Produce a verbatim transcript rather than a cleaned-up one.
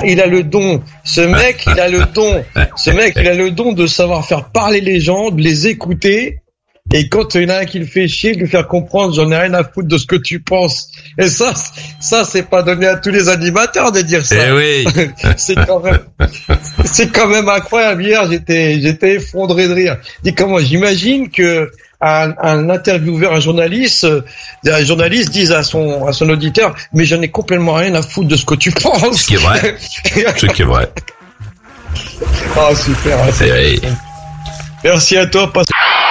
il a le don. Ce mec, il a le don. Ce mec, il a le don de savoir faire parler les gens, de les écouter. Et quand il y en a un qui le fait chier, de lui faire comprendre, j'en ai rien à foutre de ce que tu penses. Et ça, ça, c'est pas donné à tous les animateurs de dire ça. Eh oui. c'est quand même, c'est quand même incroyable. Hier, j'étais, j'étais effondré de rire. Dis comment, j'imagine que un, un intervieweur, un journaliste, un journaliste dise à son, à son auditeur, mais j'en ai complètement rien à foutre de ce que tu penses. Ce qui est vrai. Ce qui est vrai. Ah, super. C'est vrai. Merci à toi. Passe...